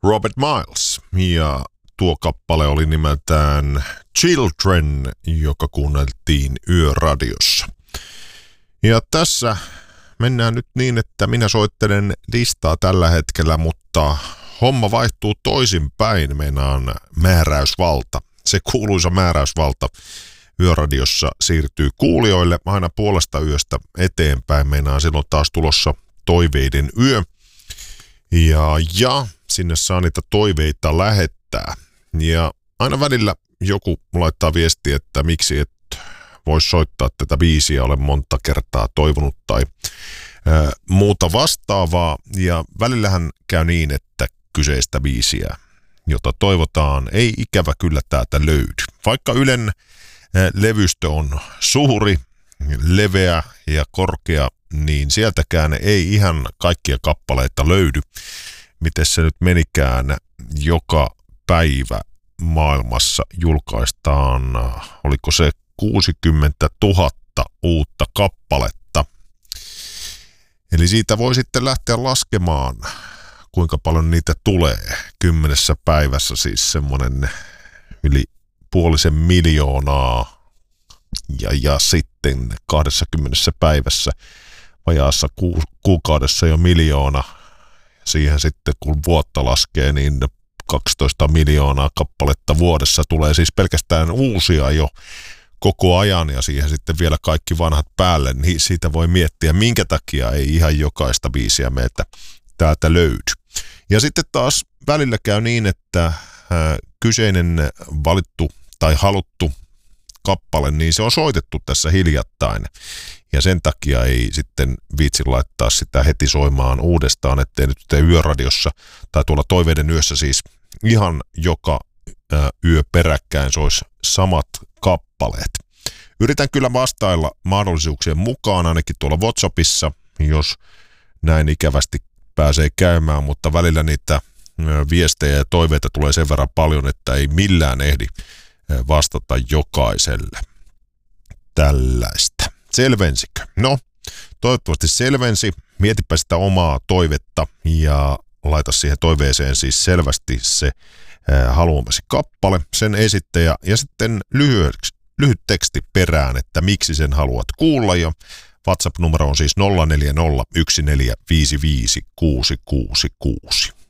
Robert Miles. Ja tuo kappale oli nimeltään Children, joka kuunneltiin Yöradiossa. Ja tässä mennään nyt niin, että minä soittelen listaa tällä hetkellä, mutta homma vaihtuu toisinpäin. Meinaan määräysvalta. Se kuuluisa määräysvalta Yöradiossa siirtyy kuulijoille aina puolesta yöstä eteenpäin. Meinaan silloin taas tulossa toiveiden yö. Ja sinne saa niitä toiveita lähettää. Ja aina välillä joku laittaa viestiä, että miksi et voisi soittaa tätä biisiä, olen monta kertaa toivonut tai muuta vastaavaa. Ja välillähän käy niin, että kyseistä biisiä, jota toivotaan, ei ikävä kyllä täältä löydy. Vaikka Ylen levystö on suuri, leveä ja korkea, niin sieltäkään ei ihan kaikkia kappaleita löydy. Miten se nyt menikään, joka päivä maailmassa julkaistaan, oliko se 60 000 uutta kappaletta. Eli siitä voi sitten lähteä laskemaan, kuinka paljon niitä tulee 10 päivässä, siis semmoinen yli 500 000 ja sitten 20 päivässä vajaassa kuukaudessa jo 1 000 000. Siihen sitten kun vuotta laskee, niin 12 miljoonaa kappaletta vuodessa tulee siis pelkästään uusia jo koko ajan ja siihen sitten vielä kaikki vanhat päälle, niin siitä voi miettiä, minkä takia ei ihan jokaista biisiä meiltä täältä löydy. Ja sitten taas välillä käy niin, että kyseinen valittu tai haluttu kappale, niin se on soitettu tässä hiljattain. Ja sen takia ei sitten viitsi laittaa sitä heti soimaan uudestaan, ettei nyt Yöradiossa tai tuolla Toiveiden yössä siis ihan joka yö peräkkäin sois samat kappaleet. Yritän kyllä vastailla mahdollisuuksien mukaan ainakin tuolla WhatsAppissa, jos näin ikävästi pääsee käymään, mutta välillä niitä viestejä ja toiveita tulee sen verran paljon, että ei millään ehdi vastata jokaiselle. Tällaista. Selvensikö? No, toivottavasti selvensi. Mietipä sitä omaa toivetta ja laita siihen toiveeseen siis selvästi se haluamasi kappale, sen esittäjä ja sitten lyhyt teksti perään, että miksi sen haluat kuulla. Ja WhatsApp-numero on siis 0401455666.